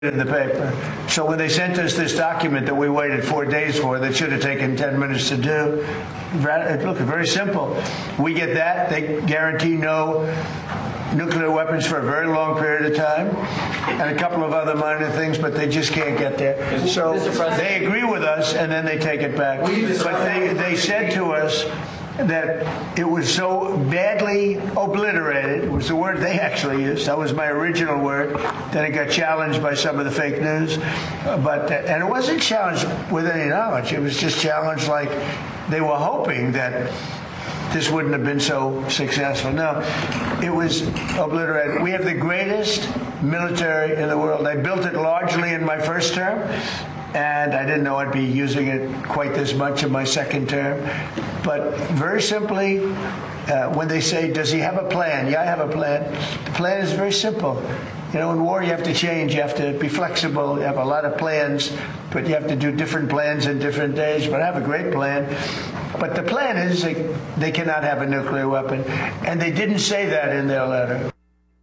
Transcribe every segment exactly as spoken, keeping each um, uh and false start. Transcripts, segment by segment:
in the paper. So when they sent us this document that we waited four days for, that should have taken ten minutes to do, look, very simple. We get that. They guarantee no nuclear weapons for a very long period of time, and a couple of other minor things, but they just can't get there. So they agree with us, and then they take it back. But they, they said to us that it was so badly obliterated, was the word they actually used, that was my original word, that it got challenged by some of the fake news. But and it wasn't challenged with any knowledge. It was just challenged like they were hoping that this wouldn't have been so successful. No, it was obliterated. We have the greatest military in the world. I built it largely in my first term, and I didn't know I'd be using it quite this much in my second term. But very simply, uh, when they say, does he have a plan? Yeah, I have a plan. The plan is very simple. You know, in war, you have to change. You have to be flexible. You have a lot of plans, but you have to do different plans in different days. But I have a great plan. But the plan is they, they cannot have a nuclear weapon. And they didn't say that in their letter.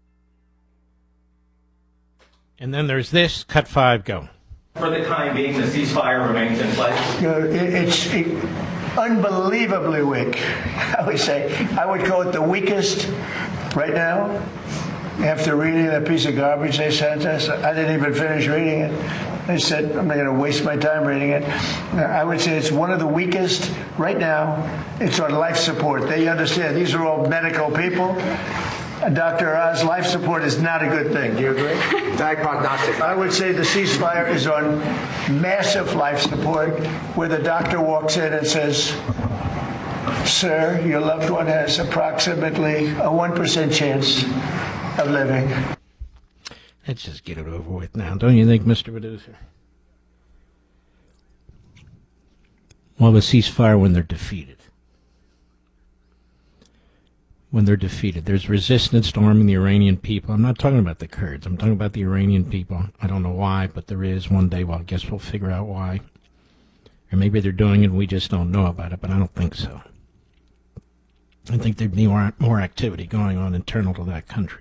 And then there's this. Cut five, go. For the time being, the ceasefire remains in place? You know, it, it's it, unbelievably weak, I would say. I would call it the weakest right now. After reading that piece of garbage they sent us, I didn't even finish reading it. They said, I'm not going to waste my time reading it. I would say it's one of the weakest right now. It's on life support. They understand. These are all medical people. Doctor Oz, life support is not a good thing. Do you agree? Diagnostic. I would say the ceasefire is on massive life support, where the doctor walks in and says, sir, your loved one has approximately a one percent chance of living. Let's just get it over with now. Don't you think, Mister Producer? Well, the ceasefire when they're defeated. When they're defeated. There's resistance to arming the Iranian people. I'm not talking about the Kurds. I'm talking about the Iranian people. I don't know why, but there is. One day, well, I guess we'll figure out why. Or maybe they're doing it and we just don't know about it, but I don't think so. I think there'd be more, more activity going on internal to that country.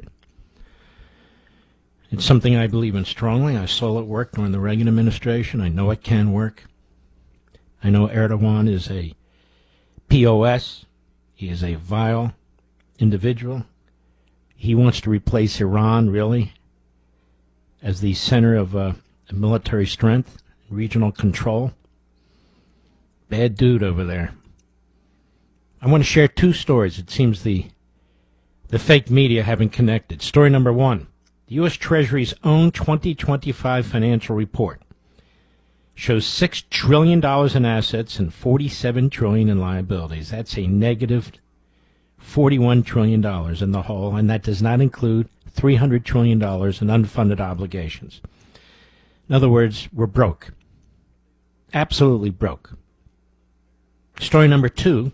It's something I believe in strongly. I saw it work during the Reagan administration. I know it can work. I know Erdogan is a P O S. He is a vile individual. He wants to replace Iran, really, as the center of uh, military strength, regional control. Bad dude over there. I want to share two stories. It seems the the fake media haven't connected. Story number one. The U S Treasury's own twenty twenty-five financial report shows six trillion dollars in assets and forty-seven trillion dollars in liabilities. That's a negative forty-one trillion dollars in the whole, and that does not include three hundred trillion dollars in unfunded obligations. In other words, we're broke. Absolutely broke. Story number two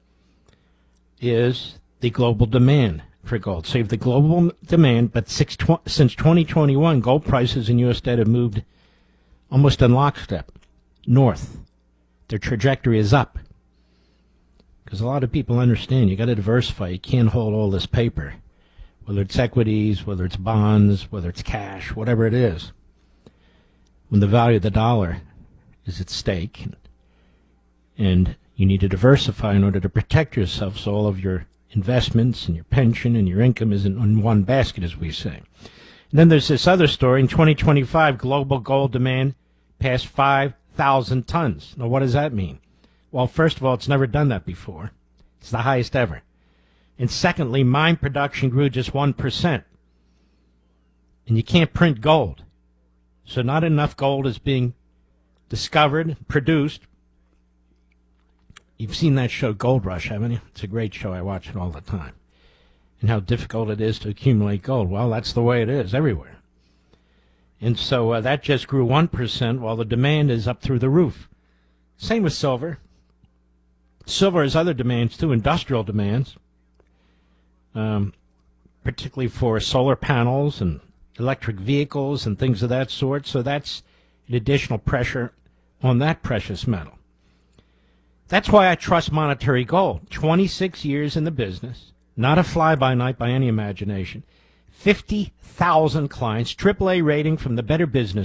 is the global demand for gold. So you have the global demand, but six, tw- since twenty twenty-one, gold prices in U S debt have moved almost in lockstep, north. Their trajectory is up. Because a lot of people understand you got to diversify. You can't hold all this paper, whether it's equities, whether it's bonds, whether it's cash, whatever it is. When the value of the dollar is at stake, and you need to diversify in order to protect yourself, so all of your investments and your pension and your income is in, in one basket, as we say. And then there's this other story. In twenty twenty-five, global gold demand passed five thousand tons. Now, what does that mean? Well, first of all, it's never done that before. It's the highest ever. And secondly, mine production grew just one percent. And you can't print gold. So not enough gold is being discovered, produced. You've seen that show Gold Rush, haven't you? It's a great show. I watch it all the time. And how difficult it is to accumulate gold. Well, that's the way it is everywhere. And so uh, that just grew one percent while the demand is up through the roof. Same with silver. Silver has other demands too, industrial demands, um, particularly for solar panels and electric vehicles and things of that sort. So that's an additional pressure on that precious metal. That's why I trust Monetary Gold. twenty-six years in the business, not a fly-by-night by any imagination. fifty thousand clients, triple A rating from the Better Business